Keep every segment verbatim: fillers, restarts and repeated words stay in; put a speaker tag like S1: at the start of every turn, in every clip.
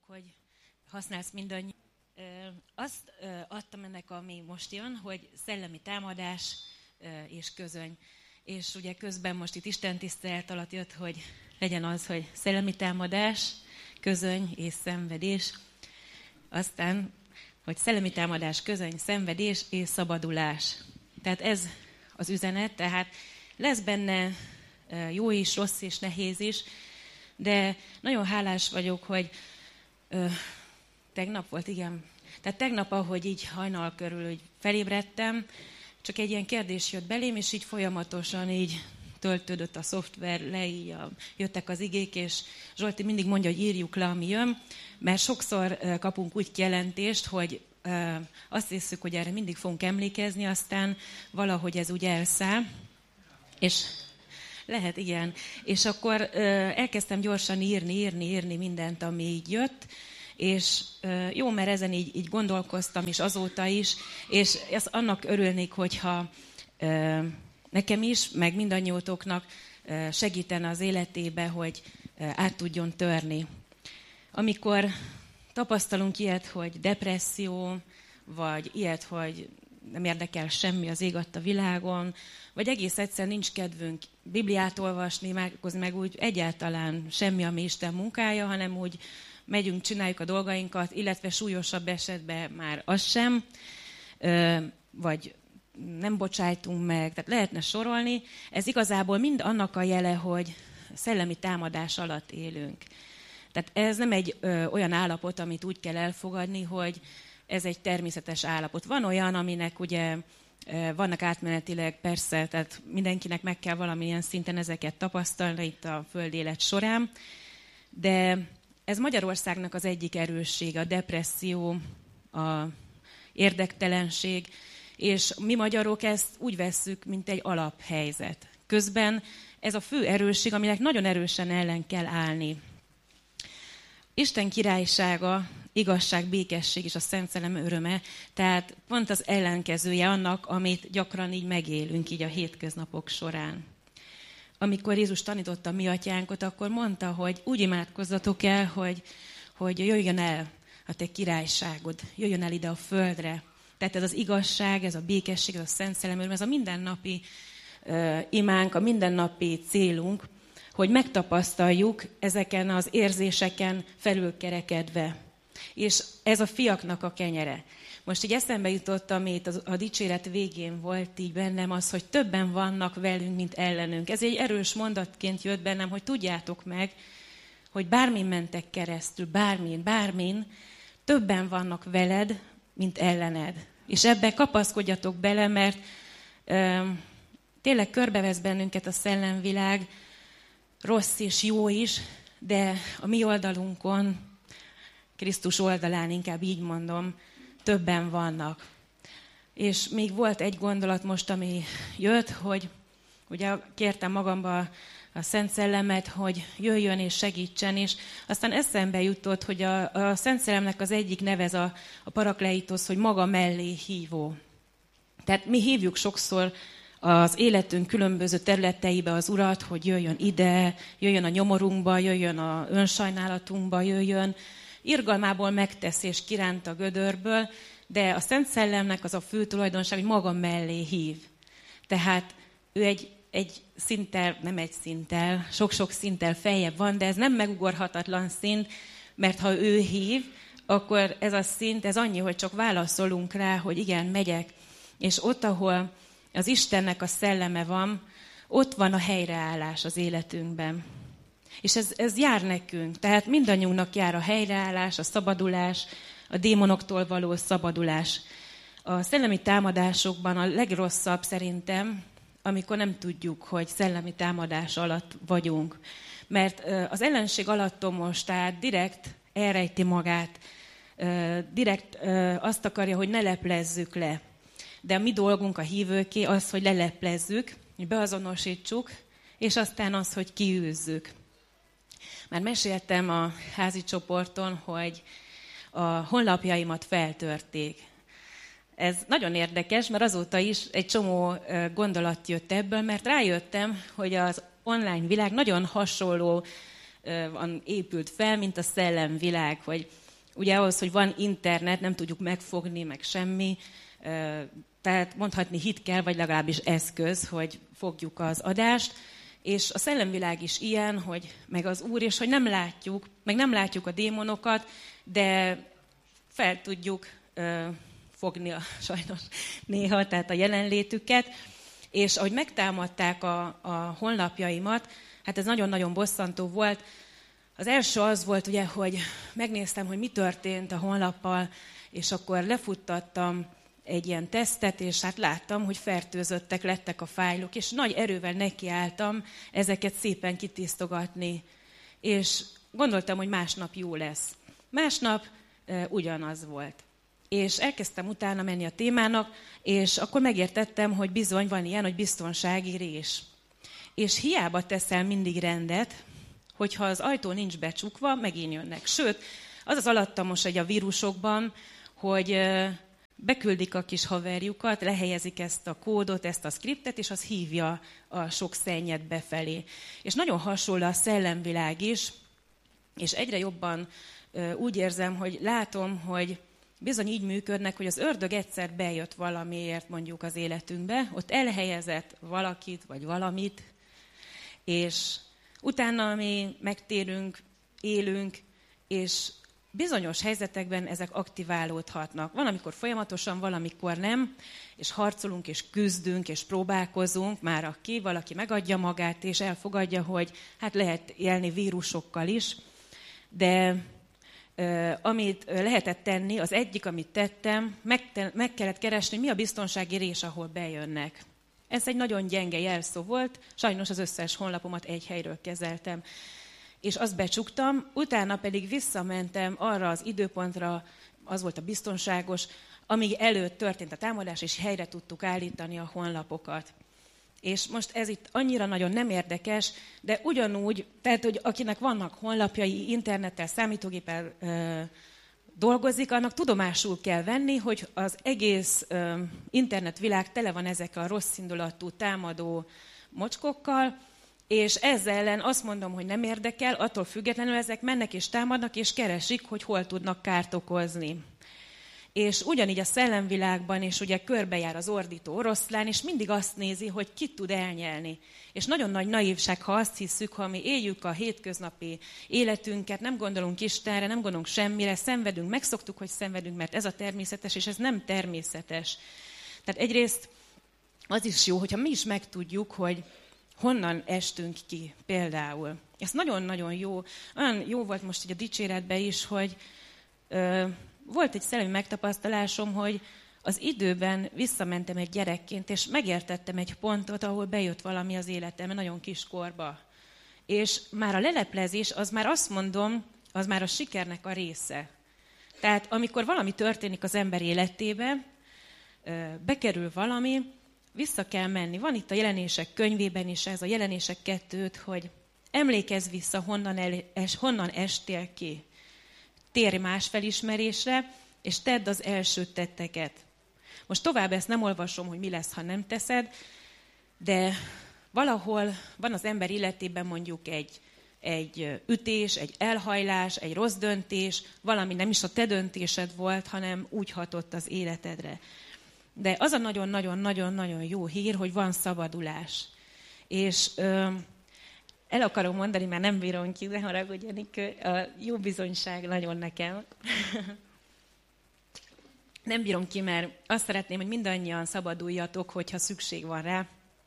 S1: hogy használsz mindannyi. Azt adtam ennek, ami most jön, hogy szellemi támadás és közöny. És ugye közben most itt Isten tisztelet alatt jött, hogy legyen az, hogy szellemi támadás, közöny és szenvedés. Aztán, hogy szellemi támadás, közöny, szenvedés és szabadulás. Tehát ez az üzenet, tehát lesz benne jó is, rossz is, nehéz is, de nagyon hálás vagyok, hogy ö, tegnap volt, igen. Tehát tegnap, ahogy így hajnal körül hogy felébredtem, csak egy ilyen kérdés jött belém, és így folyamatosan így töltődött a szoftver le, így a, jöttek az igék, és Zsolti mindig mondja, hogy írjuk le, ami jön, mert sokszor ö, kapunk úgy kijelentést, hogy ö, azt hiszük, hogy erre mindig fogunk emlékezni, aztán valahogy ez úgy elszáll, és lehet, igen. És akkor ö, elkezdtem gyorsan írni, írni, írni mindent, ami így jött, és ö, jó, mert ezen így, így gondolkoztam is azóta is, és ezt annak örülnék, hogyha ö, nekem is, meg mindannyiótoknak ö, segítene az életébe, hogy ö, át tudjon törni. Amikor tapasztalunk ilyet, hogy depresszió, vagy ilyet, hogy nem érdekel semmi az ég adta világon, vagy egész egyszer nincs kedvünk Bibliát olvasni, imádkozni, meg úgy egyáltalán semmi, ami Isten munkája, hanem úgy megyünk, csináljuk a dolgainkat, illetve súlyosabb esetben már az sem, vagy nem bocsájtunk meg, tehát lehetne sorolni. Ez igazából mind annak a jele, hogy szellemi támadás alatt élünk. Tehát ez nem egy ö, olyan állapot, amit úgy kell elfogadni, hogy ez egy természetes állapot. Van olyan, aminek ugye vannak átmenetileg, persze, tehát mindenkinek meg kell valamilyen szinten ezeket tapasztalni itt a föld élet során, de ez Magyarországnak az egyik erőssége, a depresszió, a érdektelenség, és mi magyarok ezt úgy vesszük, mint egy alaphelyzet. Közben ez a fő erősség, aminek nagyon erősen ellen kell állni. Isten királysága, igazság, békesség és a Szent Szellem öröme, tehát pont az ellenkezője annak, amit gyakran így megélünk így a hétköznapok során. Amikor Jézus tanította a mi atyánkot, akkor mondta, hogy úgy imádkozzatok el, hogy, hogy jöjjön el a te királyságod, jöjjön el ide a földre. Tehát ez az igazság, ez a békesség, ez a Szent Szellem öröm, ez a mindennapi uh, imánk, a mindennapi célunk, hogy megtapasztaljuk ezeken az érzéseken felülkerekedve. És ez a fiaknak a kenyere. Most így eszembe jutott, amit a dicséret végén volt így bennem, az, hogy többen vannak velünk, mint ellenünk. Ez egy erős mondatként jött bennem, hogy tudjátok meg, hogy bármin mentek keresztül, bármin, bármin, többen vannak veled, mint ellened. És ebbe kapaszkodjatok bele, mert ö, tényleg körbevesz bennünket a szellemvilág, rossz és jó is, de a mi oldalunkon, Krisztus oldalán, inkább így mondom, többen vannak. És még volt egy gondolat most, ami jött, hogy ugye kértem magamba a Szent Szellemet, hogy jöjjön és segítsen, és aztán eszembe jutott, hogy a, a Szent Szellemnek az egyik nevez a, a parakleitosz, hogy maga mellé hívó. Tehát mi hívjuk sokszor az életünk különböző területeibe az Urat, hogy jöjjön ide, jöjjön a nyomorunkba, jöjjön a önsajnálatunkba, jöjjön. Irgalmából megtesz és kiránt a gödörből, de a Szent Szellemnek az a fő tulajdonság, hogy maga mellé hív. Tehát ő egy, egy szinttel, nem egy szinttel, sok-sok szinttel feljebb van, de ez nem megugorhatatlan szint, mert ha ő hív, akkor ez a szint, ez annyi, hogy csak válaszolunk rá, hogy igen, megyek. És ott, ahol az Istennek a szelleme van, ott van a helyreállás az életünkben. És ez, ez jár nekünk, tehát mindannyiunknak jár a helyreállás, a szabadulás, a démonoktól való szabadulás. A szellemi támadásokban a legrosszabb szerintem, amikor nem tudjuk, hogy szellemi támadás alatt vagyunk. Mert az ellenség alattomos, tehát direkt elrejti magát, direkt azt akarja, hogy ne leplezzük le. De a mi dolgunk a hívőké az, hogy leleplezzük, hogy beazonosítsuk, és aztán az, hogy kiűzzük. Már meséltem a házi csoporton, hogy a honlapjaimat feltörték. Ez nagyon érdekes, mert azóta is egy csomó gondolat jött ebből, mert rájöttem, hogy az online világ nagyon hasonló van épült fel, mint a szellemvilág, hogy ugye ahhoz, hogy van internet, nem tudjuk megfogni, meg semmi, tehát mondhatni hit kell, vagy legalábbis eszköz, hogy fogjuk az adást, és a szellemvilág is ilyen, hogy meg az Úr, és hogy nem látjuk, meg nem látjuk a démonokat, de fel tudjuk ö, fogni a, sajnos néha, tehát a jelenlétüket, és ahogy megtámadták a, a honlapjaimat, hát ez nagyon-nagyon bosszantó volt. Az első az volt, ugye, hogy megnéztem, hogy mi történt a honlappal, és akkor lefuttattam egy ilyen tesztet, és hát láttam, hogy fertőzöttek lettek a fájlok, és nagy erővel nekiálltam ezeket szépen kitisztogatni. És gondoltam, hogy másnap jó lesz. Másnap e, ugyanaz volt. És elkezdtem utána menni a témának, és akkor megértettem, hogy bizony van ilyen, hogy biztonsági rés. És hiába teszel mindig rendet, hogyha az ajtó nincs becsukva, megint jönnek. Sőt, az az alattamos egy a vírusokban, hogy e, beküldik a kis haverjukat, lehelyezik ezt a kódot, ezt a skriptet, és az hívja a sok szennyet befelé. És nagyon hasonló a szellemvilág is, és egyre jobban ö, úgy érzem, hogy látom, hogy bizony így működnek, hogy az ördög egyszer bejött valamiért mondjuk az életünkbe, ott elhelyezett valakit vagy valamit, és utána mi megtérünk, élünk, és bizonyos helyzetekben ezek aktiválódhatnak. Van, amikor folyamatosan, valamikor nem, és harcolunk, és küzdünk, és próbálkozunk, már aki valaki megadja magát, és elfogadja, hogy hát lehet élni vírusokkal is, de uh, amit lehetett tenni, az egyik, amit tettem, meg, te, meg kellett keresni, mi a biztonsági rés, ahol bejönnek. Ez egy nagyon gyenge jelszó volt, sajnos az összes honlapomat egy helyről kezeltem. És azt becsuktam, utána pedig visszamentem arra az időpontra, az volt a biztonságos, amíg előtt történt a támadás, és helyre tudtuk állítani a honlapokat. És most ez itt annyira nagyon nem érdekes, de ugyanúgy, tehát, hogy akinek vannak honlapjai, internettel, számítógéppel ö, dolgozik, annak tudomásul kell venni, hogy az egész ö, internetvilág tele van ezekkel a rossz indulatú támadó mocskokkal, és ezzel ellen azt mondom, hogy nem érdekel, attól függetlenül ezek mennek és támadnak, és keresik, hogy hol tudnak kárt okozni. És ugyanígy a szellemvilágban is ugye körbejár az ordító oroszlán, és mindig azt nézi, hogy ki tud elnyelni. És nagyon nagy naívság, ha azt hiszük, ha mi éljük a hétköznapi életünket, nem gondolunk Istenre, nem gondolunk semmire, szenvedünk, megszoktuk, hogy szenvedünk, mert ez a természetes, és ez nem természetes. Tehát egyrészt az is jó, hogyha mi is megtudjuk, hogy honnan estünk ki például. Ez nagyon-nagyon jó. Olyan jó volt most így a dicséretben is, hogy ö, volt egy szellemi megtapasztalásom, hogy az időben visszamentem egy gyerekként, és megértettem egy pontot, ahol bejött valami az életemben, nagyon kiskorba. És már a leleplezés, az már azt mondom, az már a sikernek a része. Tehát amikor valami történik az ember életébe, ö, bekerül valami, vissza kell menni. Van itt a Jelenések könyvében is ez, a Jelenések kettőt, hogy emlékezz vissza, honnan, el, es, honnan estél ki. Térj más felismerésre, és tedd az első tetteket. Most tovább ezt nem olvasom, hogy mi lesz, ha nem teszed, de valahol van az ember életében mondjuk egy, egy ütés, egy elhajlás, egy rossz döntés, valami nem is a te döntésed volt, hanem úgy hatott az életedre. De az a nagyon-nagyon-nagyon-nagyon jó hír, hogy van szabadulás. És ö, el akarom mondani, már nem bírom ki, de haragudjanik, a jó bizonyság nagyon nekem. Nem bírom ki, mert azt szeretném, hogy mindannyian szabaduljatok, hogyha szükség van rá.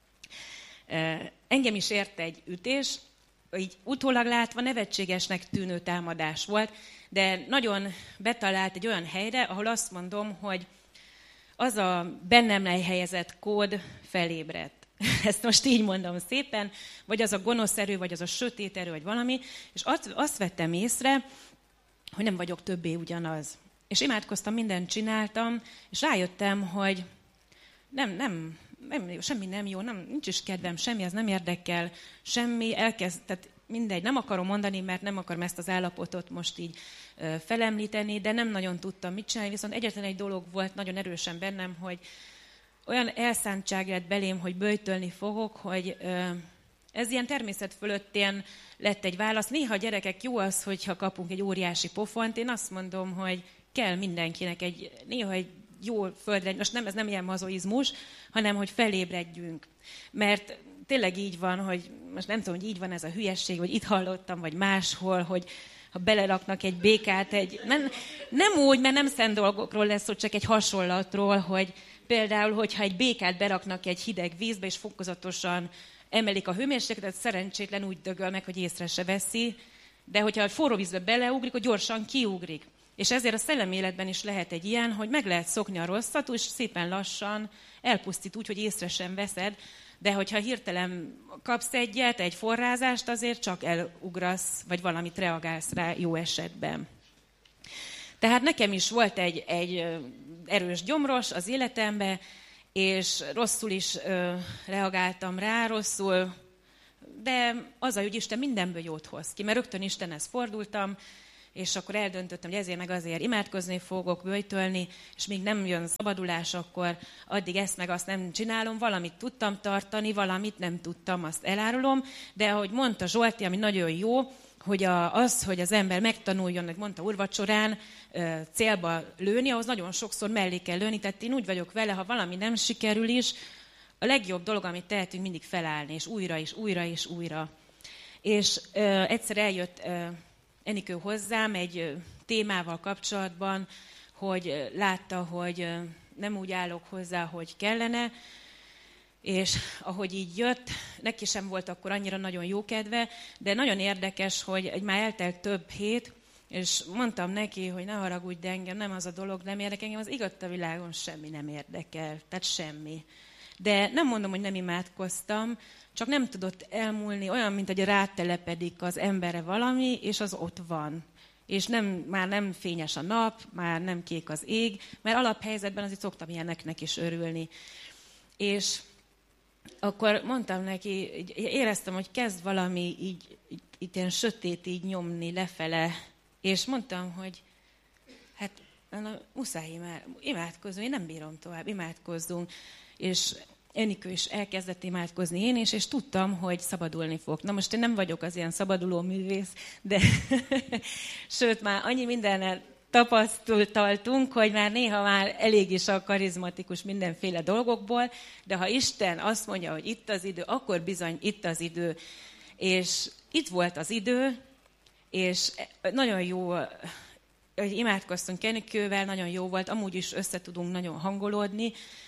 S1: Engem is ért egy ütés, így utólag látva nevetségesnek tűnő támadás volt, de nagyon betalált egy olyan helyre, ahol azt mondom, hogy az a bennem elhelyezett kód felébredt. Ezt most így mondom szépen, vagy az a gonosz erő, vagy az a sötét erő, vagy valami, és azt, azt vettem észre, hogy nem vagyok többé ugyanaz. És imádkoztam, mindent csináltam, és rájöttem, hogy nem, nem, nem semmi nem jó, nem, nincs is kedvem, semmi, az nem érdekel, semmi, elkezd, tehát mindegy, nem akarom mondani, mert nem akarom ezt az állapotot most így ö, felemlíteni, de nem nagyon tudtam mit csinálni, viszont egyetlen egy dolog volt nagyon erősen bennem, hogy olyan elszántság lett belém, hogy böjtölni fogok, hogy ö, Ez ilyen természet fölöttén lett egy válasz. Néha gyerekek, jó az, hogyha kapunk egy óriási pofont. Én azt mondom, hogy kell mindenkinek egy, néha egy jó földre, most nem, ez nem ilyen mazoizmus, hanem hogy felébredjünk. Mert tényleg így van, hogy most nem tudom, hogy így van ez a hülyesség, vagy itt hallottam, vagy máshol, hogy ha beleraknak egy békát, egy... Nem, nem úgy, mert nem szent dolgokról lesz szó, csak egy hasonlatról, hogy például, hogyha egy békát beraknak egy hideg vízbe, és fokozatosan emelik a hőmérsékletet, szerencsétlen úgy dögöl meg, hogy észre se veszi, de hogyha a forró vízbe beleugrik, akkor gyorsan kiugrik. És ezért a szellemi életben is lehet egy ilyen, hogy meg lehet szokni a rosszat, és szépen lassan elpusztít úgy, hogy észre sem veszed, de hogyha hirtelen kapsz egyet, egy forrázást, azért csak elugrasz, vagy valamit reagálsz rá jó esetben. Tehát nekem is volt egy, egy erős gyomros az életemben, és rosszul is ö, reagáltam rá, rosszul, de az a, hogy Isten mindenből jót hoz ki, mert rögtön Istenhez fordultam, és akkor eldöntöttem, hogy ezért meg azért imádkozni fogok, böjtölni, és még nem jön szabadulás, akkor addig ezt meg azt nem csinálom, valamit tudtam tartani, valamit nem tudtam, azt elárulom, de ahogy mondta Zsolti, ami nagyon jó, hogy a, az, hogy az ember megtanuljon, hogy mondta úrvacsorán, célba lőni, ahhoz nagyon sokszor mellé kell lőni, tehát én úgy vagyok vele, ha valami nem sikerül is, a legjobb dolog, amit tehetünk, mindig felállni, és újra, és újra, és újra. És ö, egyszer eljött ö, Enikő hozzám egy ö, témával kapcsolatban, hogy ö, látta, hogy ö, nem úgy állok hozzá, hogy kellene, és ahogy így jött, neki sem volt akkor annyira nagyon jó kedve, de nagyon érdekes, hogy már eltelt több hét, és mondtam neki, hogy ne haragudj, de engem nem az a dolog nem érdekel, engem az igatta világon semmi nem érdekel, tehát semmi. De nem mondom, hogy nem imádkoztam, csak nem tudott elmúlni, olyan, mint hogy rátelepedik az emberre valami, és az ott van. És nem, már nem fényes a nap, már nem kék az ég, mert alaphelyzetben azért szoktam ilyeneknek is örülni. És akkor mondtam neki, éreztem, hogy kezd valami így, így, így ilyen sötét így nyomni lefele, és mondtam, hogy hát muszáj imádkozni, én nem bírom tovább, imádkozzunk. És Enikő is elkezdett imádkozni, én is, és tudtam, hogy szabadulni fog. Na most én nem vagyok az ilyen szabaduló művész, de sőt, már annyi mindennel tapasztaltunk, hogy már néha már elég is a karizmatikus mindenféle dolgokból, de ha Isten azt mondja, hogy itt az idő, akkor bizony itt az idő. És itt volt az idő, és nagyon jó, hogy imádkoztunk Enikővel, nagyon jó volt, amúgy is összetudunk nagyon hangolódni,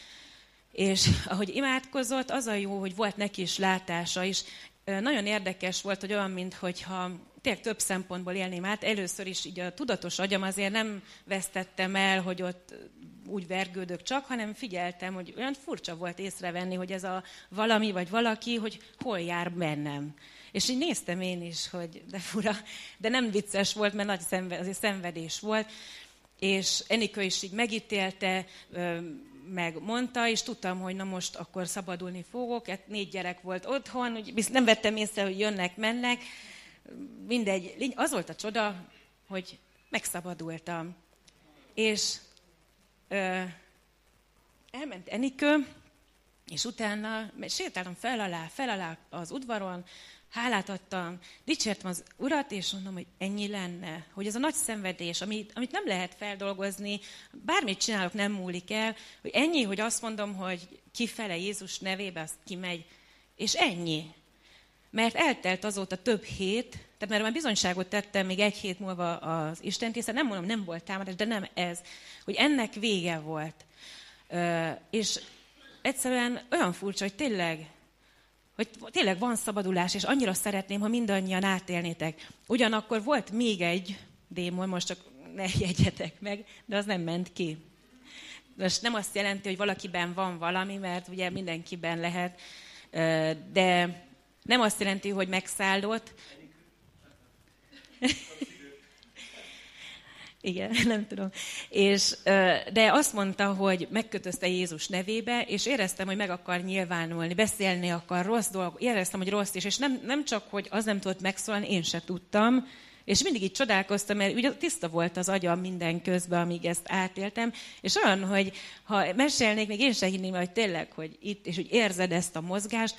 S1: és ahogy imádkozott, az a jó, hogy volt neki is látása is. Nagyon érdekes volt, hogy olyan, mintha tényleg több szempontból élném át. Először is így a tudatos agyam azért nem vesztettem el, hogy ott úgy vergődök csak, hanem figyeltem, hogy olyan furcsa volt észrevenni, hogy ez a valami vagy valaki, hogy hol jár bennem. És így néztem én is, hogy de fura, de nem vicces volt, mert nagy szenved, azért szenvedés volt. És Enikő is így megítélte, meg mondta, és tudtam, hogy na most akkor szabadulni fogok. Hát négy gyerek volt otthon, úgy nem vettem észre, hogy jönnek, mennek. Mindegy, az volt a csoda, hogy megszabadultam. És ö, elment Enikő, és utána sétáltam fel alá, fel alá az udvaron, hálát adtam, dicsértem az Urat, és mondom, hogy ennyi lenne, hogy ez a nagy szenvedés, amit, amit nem lehet feldolgozni, bármit csinálok, nem múlik el, hogy ennyi, hogy azt mondom, hogy kifele Jézus nevébe, az kimegy, és ennyi. Mert eltelt azóta több hét, tehát mert már bizonyságot tettem még egy hét múlva az istentisztelen, nem mondom, nem volt támadás, de nem ez, hogy ennek vége volt. Ö, és egyszerűen olyan furcsa, hogy tényleg, hogy tényleg van szabadulás, és annyira szeretném, ha mindannyian átélnétek. Ugyanakkor volt még egy démon, most csak ne jegyetek meg, de az nem ment ki. Most nem azt jelenti, hogy valakiben van valami, mert ugye mindenkiben lehet, de nem azt jelenti, hogy megszállott. Igen, nem tudom. És, de azt mondta, hogy megkötözte Jézus nevébe, és éreztem, hogy meg akar nyilvánulni, beszélni akar rossz dolgok. Éreztem, hogy rossz is, és nem, nem csak, hogy az nem tudott megszólalni, én se tudtam. És mindig így csodálkoztam, mert ugye tiszta volt az agyam minden közben, amíg ezt átéltem. És olyan, hogy ha mesélnék, még én se hinném, hogy tényleg, hogy itt, és hogy érzed ezt a mozgást,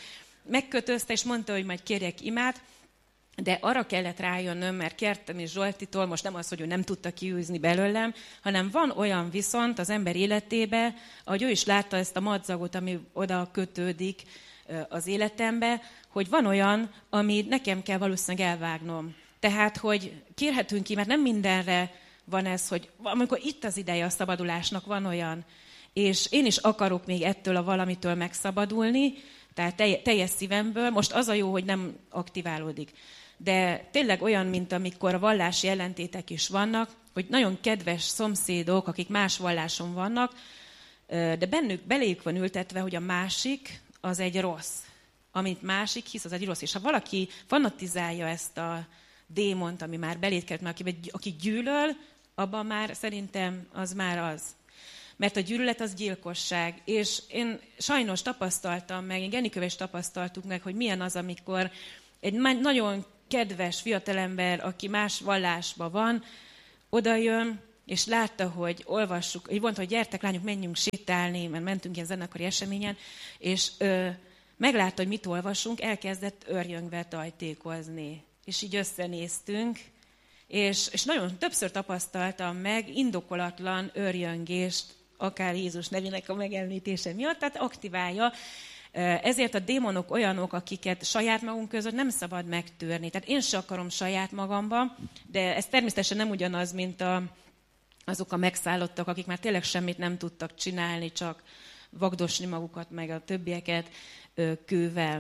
S1: megkötözte, és mondta, hogy majd kérjek imát, de arra kellett rájönnöm, mert kértem is Zsoltitól, most nem az, hogy ő nem tudta kiűzni belőlem, hanem van olyan viszont az ember életébe, ahogy ő is látta ezt a madzagot, ami oda kötődik az életembe, hogy van olyan, ami nekem kell valószínűleg elvágnom. Tehát, hogy kérhetünk ki, mert nem mindenre van ez, hogy amikor itt az ideje a szabadulásnak, van olyan, és én is akarok még ettől a valamitől megszabadulni, tehát teljes szívemből, most az a jó, hogy nem aktiválódik. De tényleg olyan, mint amikor a vallási ellentétek is vannak, hogy nagyon kedves szomszédok, akik más valláson vannak, de bennük, beléjük van ültetve, hogy a másik az egy rossz. Amit másik hisz, az egy rossz. És ha valaki fanatizálja ezt a démont, ami már belét került, mert aki, aki gyűlöl, abban már szerintem az már az. Mert a gyűlölet az gyilkosság. És én sajnos tapasztaltam meg, én Genikővel is tapasztaltuk meg, hogy milyen az, amikor egy nagyon kedves fiatalember, aki más vallásban van, oda jön, és látta, hogy olvassuk, így mondta, hogy gyertek lányok, menjünk sétálni, mert mentünk ilyen zenekari eseményen, és ö, meglátta, hogy mit olvasunk, elkezdett örjöngve tajtékozni. És így összenéztünk, és, és nagyon többször tapasztaltam meg indokolatlan örjöngést, akár Jézus nevének a megemlítése miatt, tehát aktiválja. Ezért a démonok olyanok, akiket saját magunk között nem szabad megtörni. Tehát én se akarom saját magamba, de ez természetesen nem ugyanaz, mint a, azok a megszállottak, akik már tényleg semmit nem tudtak csinálni, csak vagdosni magukat, meg a többieket ö, kővel.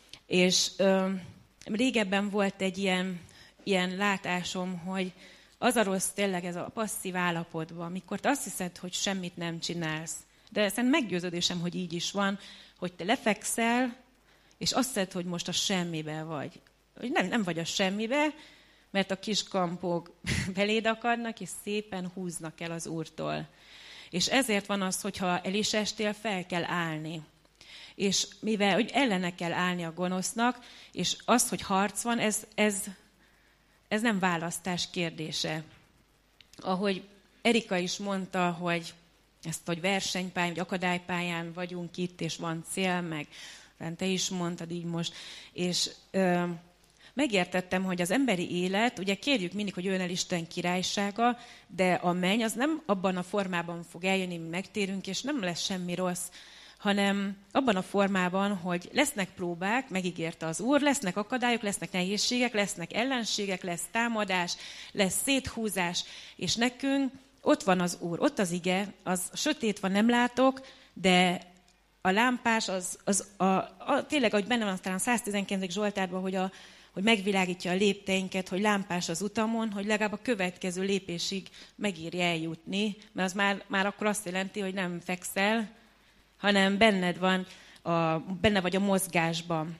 S1: És ö, régebben volt egy ilyen, ilyen látásom, hogy az a rossz tényleg ez a passzív állapotban, amikor te azt hiszed, hogy semmit nem csinálsz. De szerintem meggyőződésem, hogy így is van, hogy te lefekszel, és azt hiszed, hogy most a semmibe vagy. Hogy nem, nem vagy a semmibe, mert a kis kampók beléd akadnak, és szépen húznak el az Úrtól. És ezért van az, hogyha el is estél, fel kell állni. És mivel hogy ellene kell állni a gonosznak, és az, hogy harc van, ez, ez, ez nem választás kérdése. Ahogy Erika is mondta, hogy ezt, hogy versenypályán, vagy akadálypályán vagyunk itt, és van cél, meg te is mondtad így most, és ö, megértettem, hogy az emberi élet, ugye kérjük mindig, hogy jöjjön el Isten királysága, de a menny az nem abban a formában fog eljönni, mi megtérünk, és nem lesz semmi rossz, hanem abban a formában, hogy lesznek próbák, megígérte az Úr, lesznek akadályok, lesznek nehézségek, lesznek ellenségek, lesz támadás, lesz széthúzás, és nekünk ott van az Úr, ott az ige, az sötét van, nem látok, de a lámpás, az, az a, a, tényleg, ahogy benne van talán a száztizenkilencedik Zsoltárban, hogy, a, hogy megvilágítja a lépteinket, hogy lámpás az utamon, hogy legalább a következő lépésig megírja eljutni, mert az már, már akkor azt jelenti, hogy nem fekszel, hanem benned van, a, benne vagy a mozgásban.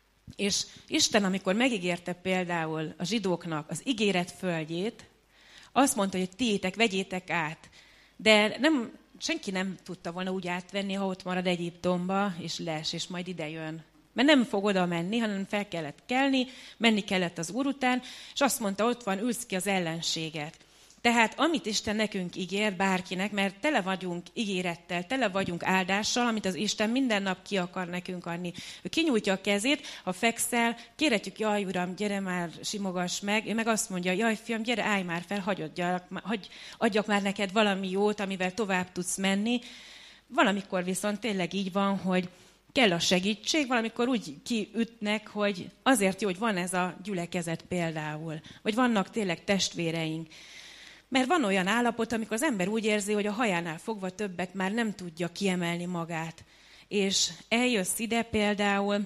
S1: És Isten, amikor megígérte például a zsidóknak az ígéret földjét, azt mondta, hogy tiétek, vegyétek át. De nem, senki nem tudta volna úgy átvenni, ha ott marad Egyiptomba, és les, és majd ide jön. Mert nem fog oda menni, hanem fel kellett kelni, menni kellett az Úr után, és azt mondta, ott van, ülsz ki az ellenséget. Tehát amit Isten nekünk ígér bárkinek, mert tele vagyunk ígérettel, tele vagyunk áldással, amit az Isten minden nap ki akar nekünk adni. Ő kinyújtja a kezét, ha fekszel, kérhetjük, jaj, Uram, gyere már, simogass meg. Ő meg azt mondja, jaj, fiam, gyere, állj már fel, hagyj adjak, hagy, adjak már neked valami jót, amivel tovább tudsz menni. Valamikor viszont tényleg így van, hogy kell a segítség, valamikor úgy kiütnek, hogy azért jó, hogy van ez a gyülekezet például, vagy vannak tényleg testvéreink. Mert van olyan állapot, amikor az ember úgy érzi, hogy a hajánál fogva többet már nem tudja kiemelni magát. És eljössz ide például,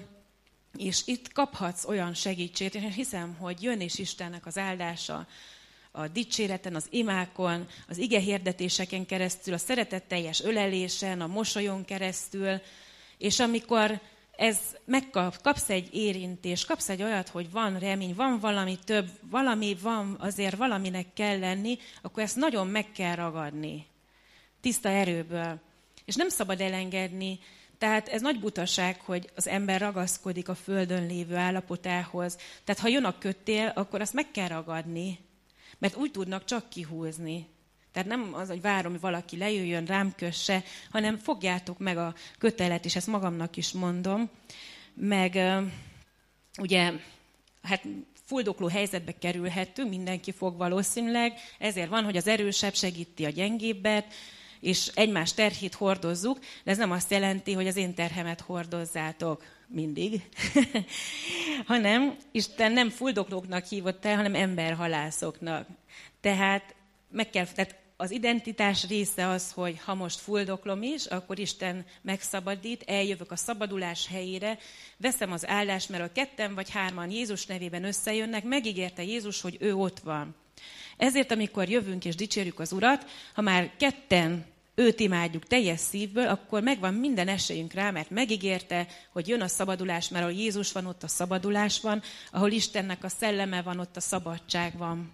S1: és itt kaphatsz olyan segítséget, és én hiszem, hogy jön is Istennek az áldása a dicséreten, az imákon, az ige hirdetéseken keresztül, a szeretetteljes ölelésen, a mosolyon keresztül, és amikor ez megkap, kapsz egy érintést, kapsz egy olyat, hogy van remény, van valami több, valami van, azért valaminek kell lenni, akkor ezt nagyon meg kell ragadni. Tiszta erőből. És nem szabad elengedni. Tehát ez nagy butaság, hogy az ember ragaszkodik a földön lévő állapotához. Tehát ha jön a kötél, akkor azt meg kell ragadni, mert úgy tudnak csak kihúzni. Tehát nem az, hogy várom, hogy valaki lejöjjön, rám kösse, hanem fogjátok meg a kötelet, és ezt magamnak is mondom. meg ugye, hát fuldokló helyzetbe kerülhetünk, mindenki fog valószínűleg, ezért van, hogy az erősebb segíti a gyengébbet, és egymás terhét hordozzuk, de ez nem azt jelenti, hogy az én terhemet hordozzátok mindig, hanem Isten nem fuldoklóknak hívott el, hanem emberhalászoknak. Tehát, meg kell, tehát az identitás része az, hogy ha most fuldoklom is, akkor Isten megszabadít, eljövök a szabadulás helyére, veszem az áldást, mert a ketten vagy hárman Jézus nevében összejönnek, megígérte Jézus, hogy ő ott van. Ezért, amikor jövünk és dicsérjük az Urat, ha már ketten őt imádjuk teljes szívből, akkor megvan minden esélyünk rá, mert megígérte, hogy jön a szabadulás, mert ahol Jézus van, ott a szabadulás van, ahol Istennek a szelleme van, ott a szabadság van.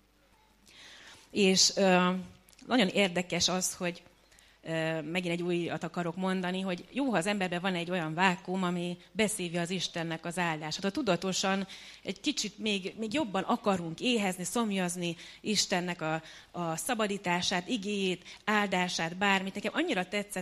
S1: És ö, nagyon érdekes az, hogy ö, megint egy újat akarok mondani, hogy jó, ha az emberben van egy olyan vákuum, ami beszívja az Istennek az áldását. Ha tudatosan egy kicsit még, még jobban akarunk éhezni, szomjazni Istennek a, a szabadítását, igéjét, áldását, bármit. Nekem annyira tetszett